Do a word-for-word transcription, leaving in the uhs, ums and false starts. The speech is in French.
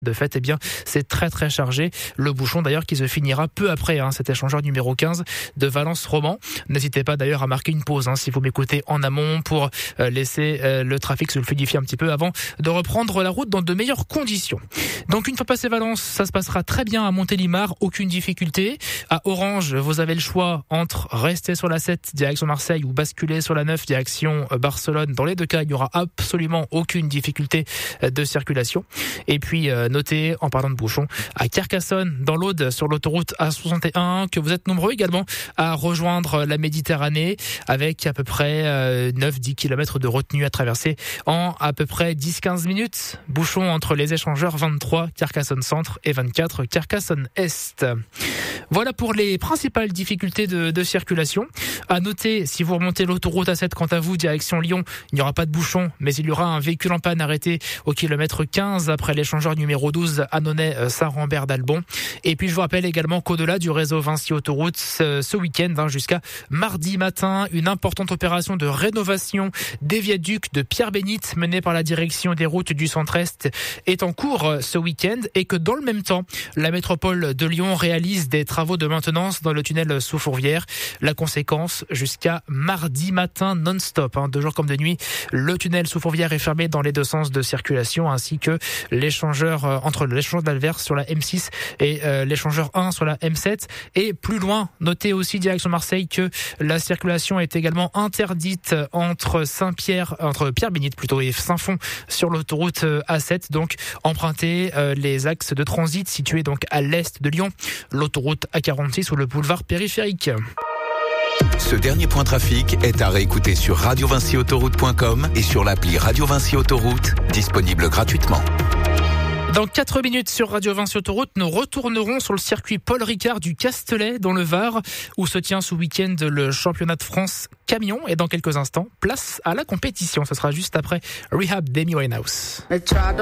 De fait, eh bien, c'est très très chargé. Le bouchon d'ailleurs qui se finira peu après hein, cet échangeur numéro quinze de Valence-Roman. N'hésitez pas d'ailleurs à marquer une pause hein, si vous m'écoutez en amont pour euh, laisser euh, le trafic se fluidifier un petit peu avant de reprendre la route dans de meilleures conditions. Donc une fois passé Valence, ça se passera très bien à Montélimar, aucune difficulté. À Orange, vous avez le choix entre rester sur la sept direction Marseille ou basculer sur la neuf direction Barcelone. Dans les deux cas, il n'y aura absolument aucune difficulté de circulation. Et puis euh, notez, en parlant de bouchons, à Carcassonne, dans l'Aude, sur l'autoroute A soixante et un, que vous êtes nombreux également à rejoindre la Méditerranée, avec à peu près euh, neuf à dix kilomètres de retenue à traverser en à peu près dix à quinze minutes. Bouchons entre les échangeurs vingt-trois, Carcassonne Centre, et vingt-quatre, Carcassonne Est. Voilà pour les principales difficultés de, de circulation. À noter, si vous remontez l'autoroute A sept, quant à vous, direction Lyon, il n'y aura pas de bouchon, mais il y aura un véhicule en panne arrêté au kilomètre quinze après l'échangeur numéro douze, Annonay-Saint-Rambert-d'Albon. Et puis je vous rappelle également qu'au-delà du réseau Vinci Autoroute, ce, ce week-end, hein, jusqu'à mardi matin, une importante opération de rénovation des viaducs de Pierre-Bénite menée par la direction des routes du Centre-Est est en cours ce week-end, et que dans le même temps, la métropole de Lyon réalise des travaux de maintenance dans le tunnel sous Fourvière. La conséquence, jusqu'à mardi matin non-stop, hein, de jour comme de nuit, le tunnel sous Fourvière est fermé dans les deux sens de circulation, ainsi que l'échangeur euh, entre l'échangeur d'Alvers sur la M six et euh, l'échangeur un sur la M sept. Et plus loin, notez aussi direction Marseille que la circulation est également interdite entre Saint-Pierre, entre Pierre-Bénite plutôt, et Saint-Fond sur l'autoroute A sept. Donc empruntez euh, les axes de transit situés donc à l'est de Lyon, l'autoroute A quarante-six ou le boulevard périphérique. Ce dernier point trafic est à réécouter sur radio vinci autoroute point com et sur l'appli Radio Vinci Autoroute, disponible gratuitement. Dans quatre minutes sur Radio Vinci Autoroute, nous retournerons sur le circuit Paul Ricard du Castellet dans le Var, où se tient ce week-end le championnat de France camion. Et dans quelques instants, place à la compétition. Ce sera juste après Rehab d'Amy Winehouse.